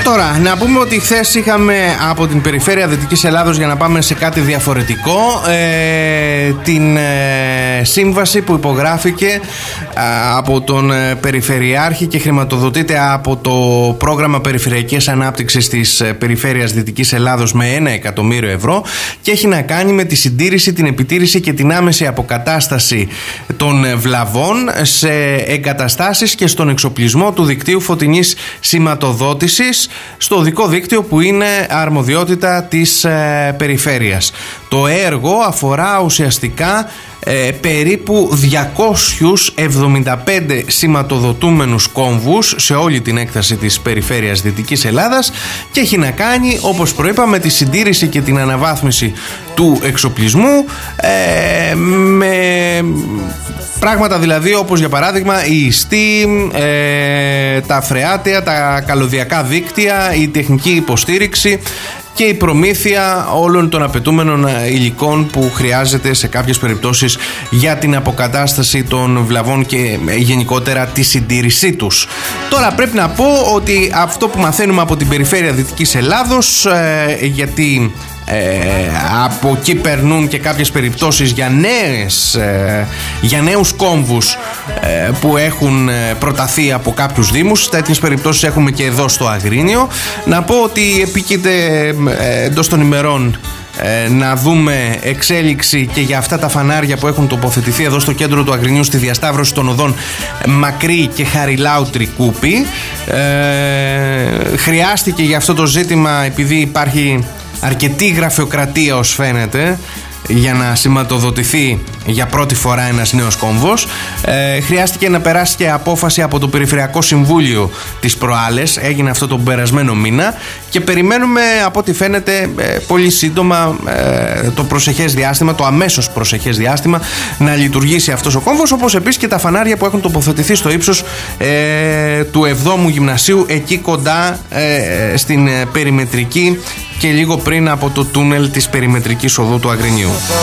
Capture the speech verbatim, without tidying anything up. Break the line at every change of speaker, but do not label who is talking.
Τώρα, να πούμε ότι χθες είχαμε από την περιφέρεια Δυτικής Ελλάδος, για να πάμε σε κάτι διαφορετικό, ε, την ε, σύμβαση που υπογράφηκε ε, από τον ε, Περιφερειάρχη και χρηματοδοτείται από το πρόγραμμα Περιφερειακής Ανάπτυξης της ε, Περιφέρειας Δυτικής Ελλάδος με ένα εκατομμύριο ευρώ και έχει να κάνει με τη συντήρηση, την επιτήρηση και την άμεση αποκατάσταση των βλαβών σε εγκαταστάσεις και στον εξοπλισμό του δικτύου φωτεινής σηματοδότησης στο οδικό δίκτυο που είναι αρμοδιότητα της ε, περιφέρειας. Το έργο αφορά ουσιαστικά ε, περίπου διακόσιους εβδομήντα πέντε σηματοδοτούμενους κόμβους σε όλη την έκταση της περιφέρειας Δυτικής Ελλάδας και έχει να κάνει, όπως προείπαμε, τη συντήρηση και την αναβάθμιση του εξοπλισμού ε, με πράγματα δηλαδή όπως για παράδειγμα η ιστή, ε, τα φρεάτια, τα καλωδιακά δίκτυα, η τεχνική υποστήριξη και η προμήθεια όλων των απαιτούμενων υλικών που χρειάζεται σε κάποιες περιπτώσεις για την αποκατάσταση των βλαβών και γενικότερα τη συντήρησή τους. Τώρα πρέπει να πω ότι αυτό που μαθαίνουμε από την περιφέρεια Δυτικής Ελλάδος, ε, γιατί Ε, από εκεί περνούν και κάποιες περιπτώσεις για, νέες, ε, για νέους κόμβους ε, που έχουν προταθεί από κάποιους δήμους. Τέτοιες περιπτώσεις έχουμε και εδώ στο Αγρίνιο. Να πω ότι επίκειται ε, εντός των ημερών ε, να δούμε εξέλιξη και για αυτά τα φανάρια που έχουν τοποθετηθεί εδώ στο κέντρο του Αγρινίου στη διασταύρωση των οδών Μακρύ και Χαριλάου Τρικούπη. ε, Χρειάστηκε για αυτό το ζήτημα, επειδή υπάρχει αρκετή γραφειοκρατία ως φαίνεται για να σηματοδοτηθεί για πρώτη φορά ένας νέος κόμβος, ε, χρειάστηκε να περάσει και απόφαση από το Περιφερειακό Συμβούλιο τις προάλλες. Έγινε αυτό τον περασμένο μήνα και περιμένουμε από ό,τι φαίνεται ε, πολύ σύντομα ε, το προσεχές διάστημα, το αμέσως προσεχές διάστημα, να λειτουργήσει αυτός ο κόμβος, όπως επίσης και τα φανάρια που έχουν τοποθετηθεί στο ύψος ε, του εβδόμου Γυμνασίου, εκεί κοντά ε, στην ε, περιμετρική και λίγο πριν από το τούνελ της περιμετρικής οδού του Αγρινίου.